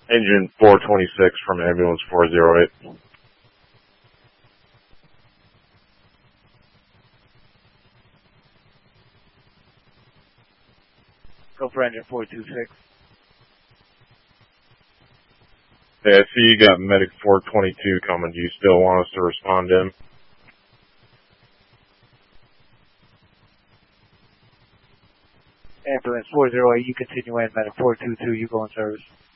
Engine 426 from ambulance 408. Go for engine 426. Hey, I see you got medic 422 coming. Do you still want us to respond to him? Ambulance 408, you continue in, medic 422, you go in service.